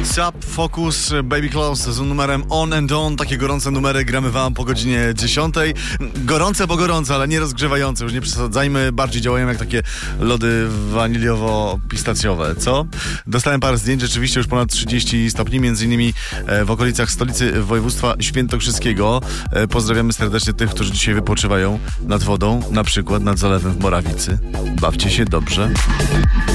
Sub, Focus, Baby Close z numerem On and On. Takie gorące numery gramy wam po godzinie 10. Gorące, ale nie rozgrzewające. Już nie przesadzajmy. Bardziej działają jak takie lody waniliowo-pistacjowe. Co? Dostałem parę zdjęć. Rzeczywiście już ponad 30 stopni. Między innymi w okolicach stolicy województwa świętokrzyskiego. Pozdrawiamy serdecznie tych, którzy dzisiaj wypoczywają nad wodą. Na przykład nad zalewem w Morawicy. Bawcie się dobrze.